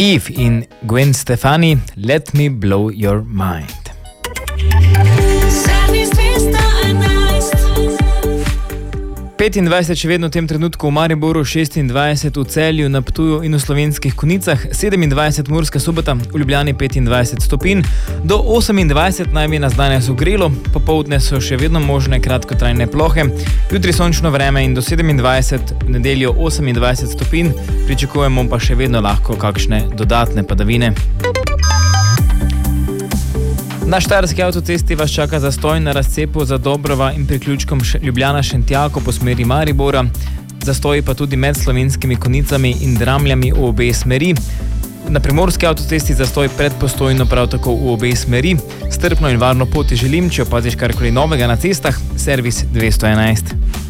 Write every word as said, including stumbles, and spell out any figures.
Eve in Gwen Stefani, Let Me Blow Your Mind. petindvajset še vedno v tem trenutku v Mariboru, šestindvajset v Celju, na Ptuju in v Slovenskih Konjicah, sedemindvajset Murska Sobota, v Ljubljani petindvajset stopinj, do osemindvajset naj bi nas danes ogrelo, popoldne so še vedno možne kratkotrajne plohe, jutri sončno vreme in do sedemindvajset, v nedeljo osemindvajset stopinj, pričakujemo pa še vedno lahko kakšne dodatne padavine. Na štajerski avtocesti vas čaka zastoj na razcepu za Dobrova in priključkom Ljubljana-Šentjako po smeri Maribora, zastoji pa tudi med Slovenskimi Konjicami in Dramljami v obe smeri. Na primorski avtocesti zastoj pred Postojno prav tako v obe smeri. Strpno in varno pot ti želim, če opaziš karkoli novega na cestah, servis dvesto enajst.